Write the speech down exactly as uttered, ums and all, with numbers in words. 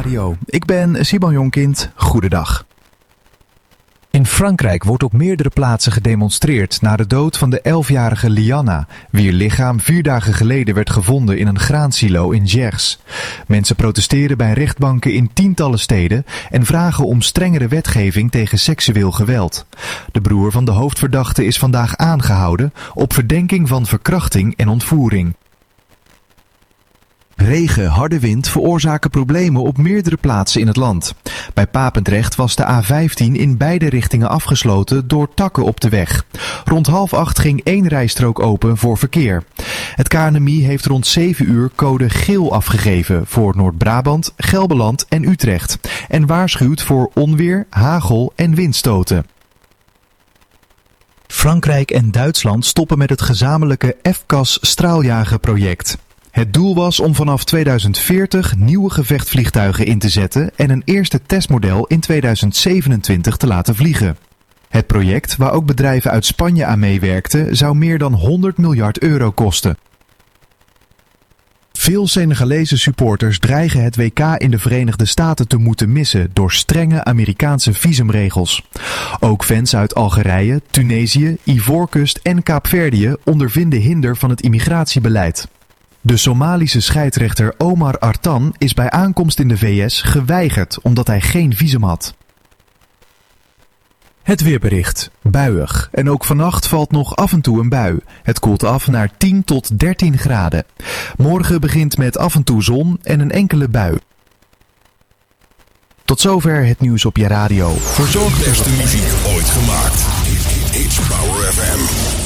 Radio. Ik ben Simon Jonkind. Goedendag. In Frankrijk wordt op meerdere plaatsen gedemonstreerd na de dood van de elfjarige Lianna, wier lichaam vier dagen geleden werd gevonden in een graansilo in Gers. Mensen protesteren bij rechtbanken in tientallen steden en vragen om strengere wetgeving tegen seksueel geweld. De broer van de hoofdverdachte is vandaag aangehouden op verdenking van verkrachting en ontvoering. Regen, harde wind veroorzaken problemen op meerdere plaatsen in het land. Bij Papendrecht was de A vijftien in beide richtingen afgesloten door takken op de weg. Rond half acht ging één rijstrook open voor verkeer. Het K N M I heeft rond zeven uur code geel afgegeven voor Noord-Brabant, Gelderland en Utrecht. En waarschuwt voor onweer, hagel en windstoten. Frankrijk en Duitsland stoppen met het gezamenlijke F C A S-straaljagerproject. Het doel was om vanaf tweeduizend veertig nieuwe gevechtsvliegtuigen in te zetten en een eerste testmodel in tweeduizend zevenentwintig te laten vliegen. Het project, waar ook bedrijven uit Spanje aan meewerkten, zou meer dan honderd miljard euro kosten. Veel Senegalese supporters dreigen het W K in de Verenigde Staten te moeten missen door strenge Amerikaanse visumregels. Ook fans uit Algerije, Tunesië, Ivoorkust en Kaapverdië ondervinden hinder van het immigratiebeleid. De Somalische scheidsrechter Omar Artan is bij aankomst in de V S geweigerd omdat hij geen visum had. Het weerbericht. Buiig. En ook vannacht valt nog af en toe een bui. Het koelt af naar tien tot dertien graden. Morgen begint met af en toe zon en een enkele bui. Tot zover het nieuws op je radio. Verzorgd de beste muziek ooit gemaakt. It's Power F M.